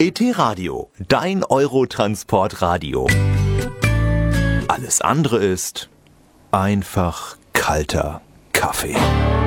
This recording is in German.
DT Radio, dein Eurotransport-Radio. Alles andere ist einfach kalter Kaffee.